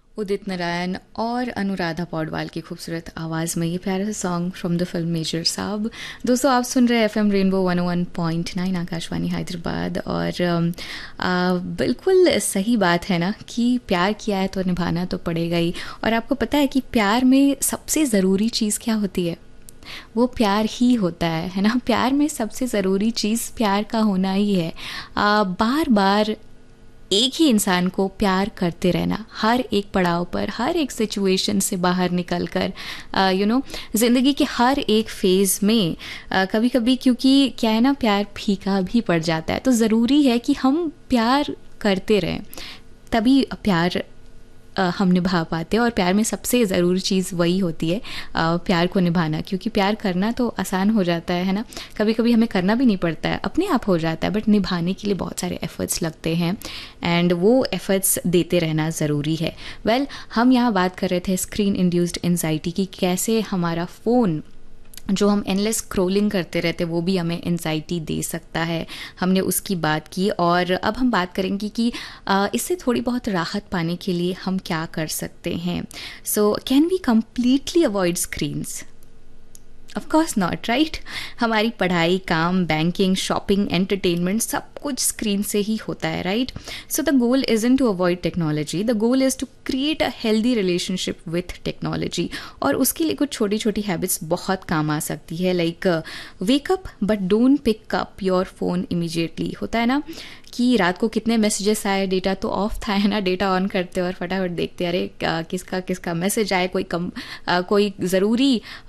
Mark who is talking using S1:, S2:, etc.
S1: उदित नारायण और अनुराधा पौडवाल की खूबसूरत आवाज़ में ये प्यारा सा song from the film major साहब। दोस्तों आप सुन रहे हैं एफएम रेनबो 101.9 आकाशवाणी हैदराबाद और बिल्कुल सही बात है ना कि प्यार किया है तो निभाना तो पड़ेगा ही। और आपको पता है कि प्यार में सबसे ज़रूरी चीज़ क्या होती है? वो प्यार ही होता है ना। प्यार में सबसे ज़रूरी चीज़ प्यार का होना ही है। बार बार एक ही इंसान को प्यार करते रहना, हर एक पड़ाव पर, हर एक सिचुएशन से बाहर निकल कर, ज़िंदगी के हर एक फेज़ में कभी कभी, क्योंकि क्या है ना, प्यार फीका भी पड़ जाता है, तो ज़रूरी है कि हम प्यार करते रहें, तभी प्यार हम निभा पाते हैं। और प्यार में सबसे ज़रूरी चीज़ वही होती है, प्यार को निभाना। क्योंकि प्यार करना तो आसान हो जाता है ना, कभी कभी हमें करना भी नहीं पड़ता है, अपने आप हो जाता है, बट निभाने के लिए बहुत सारे एफ़र्ट्स लगते हैं एंड वो एफ़र्ट्स देते रहना ज़रूरी है। हम यहाँ बात कर रहे थे स्क्रीन इंड्यूस्ड एंजाइटी की, कैसे हमारा फ़ोन जो हम एनलेस स्क्रोलिंग करते रहते वो भी हमें एनजाइटी दे सकता है। हमने उसकी बात की और अब हम बात करेंगे कि इससे थोड़ी बहुत राहत पाने के लिए हम क्या कर सकते हैं। So can we completely avoid screens? Of course not, right. हमारी पढ़ाई, काम, बैंकिंग, शॉपिंग, एंटरटेनमेंट सब कुछ स्क्रीन से ही होता है, right. So the goal isn't to avoid technology, the goal is to create a healthy relationship with technology. और उसके लिए कुछ छोटी छोटी हैबिट्स बहुत काम आ सकती है, like wake up but don't pick up your phone immediately. होता है ना कि रात को कितने मैसेजेस आए, डेटा तो ऑफ था, है ना, डेटा ऑन करते और फटाफट देखते, अरे किसका किसका मैसेज आए, कोई ज़रूरी